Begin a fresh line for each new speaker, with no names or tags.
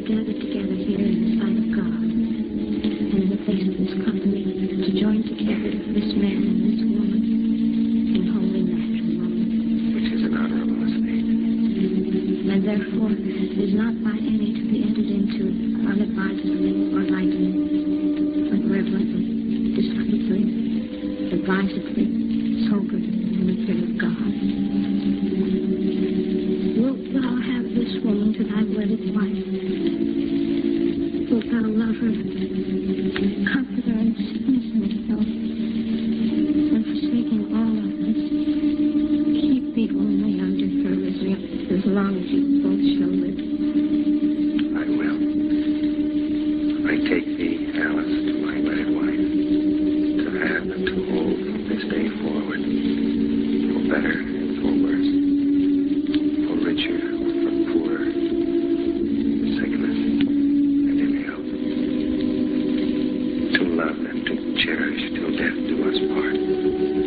gathered together here in the sight of God and in the face of this company to join together this man and this woman in holy matrimony.
Which is an honorable estate.
And therefore is not by any to be entered into unadvisedly or lightly, but reverently, discreetly, advisedly, soberly, in the fear of God. Wilt thou have this woman to thy wedded wife? Wilt thou love her, comfort her in sickness and in health, and forsaking all others, keep thee only under her as long as you both shall live?
I will. I take thee, Alice, to my wedded wife, to have and to hold from this day forward, for better and for worse, for richer or for poorer, in sickness and in health, to love and to cherish till death do us part.